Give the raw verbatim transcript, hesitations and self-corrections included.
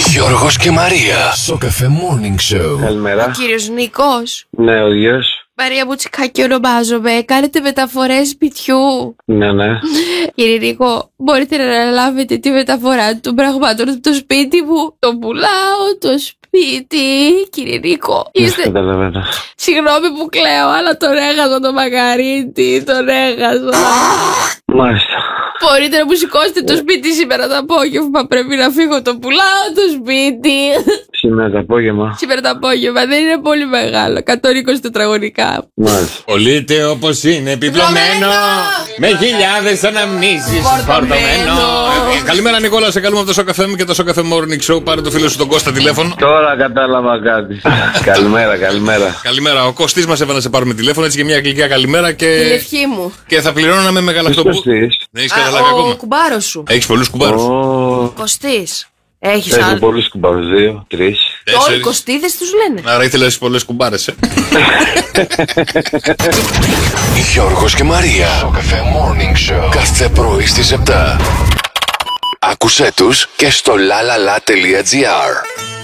Γιώργος και Μαρία. Σοκαφέ Morning Show. Καλημέρα. Ο κύριος Νίκος. Ναι, ο ίδιος. Μαρία Μπουτσικάκη ονομάζομαι. Κάνετε μεταφορές σπιτιού. Ναι, ναι. Κύριε Νίκο, μπορείτε να αναλάβετε τη μεταφορά των πραγμάτων από το σπίτι μου. Το πουλάω, το σπίτι. Κύριε Νίκο, είστε... Καταλαβαίνω. Συγγνώμη που κλαίω, αλλά τον έχασα το Μαγαρίτη. Τον έχασα. Μάλιστα. Μπορείτε να μου σηκώσετε το σπίτι σήμερα το απόγευμα. Πρέπει να φύγω. Το πουλάω το σπίτι. Σήμερα το απόγευμα. Σήμερα το απόγευμα δεν είναι πολύ μεγάλο. εκατόν είκοσι τετραγωνικά. Μάλιστα. Πωλείται όπως είναι επιπλωμένο, με χιλιάδες αναμνήσεις φορτωμένο. Ε, Καλημέρα Νικόλα, σε καλούμε από το Σοκαφέ μου και το Σοκαφέ Morning Show. Πάρε το φίλο σου τον Κώστα τηλέφωνο. Τώρα κατάλαβα κάτι. Καλημέρα, καλημέρα. Καλημέρα, ο Κωστής μας έβαλε να σε πάρουμε τηλέφωνο, έτσι και μια γλυκιά καλημέρα και, Την ευχή μου. και θα πληρώναμε με γαλακτοπού. Κωστής. Δεν έχεις Α, καταλάβει ο ακόμα. κουμπάρος σου. Έχεις πολλούς κουμπάρους. Ω, Κωστής. Έχεις Έχω άλλο. πολλούς κουμπάρους, δύο, τρεις. Όλοι Τέσσερις. Κωστίδες τους λένε. Άρα ήθελες πολλές κουμπάρες, ε. Γιώργος και Μαρία. Σοκαφέ Morning Show. Κάθε πρωί στις επτά. Άκουσέ τους και στο lalala.gr.